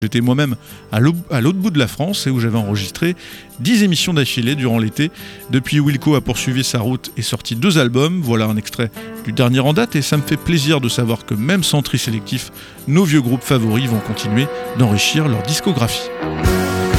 J'étais moi-même à l'autre bout de la France et où j'avais enregistré 10 émissions d'affilée durant l'été. Depuis, Wilco a poursuivi sa route et sorti 2 albums. Voilà un extrait du dernier en date et ça me fait plaisir de savoir que même sans tri sélectif, nos vieux groupes favoris vont continuer d'enrichir leur discographie.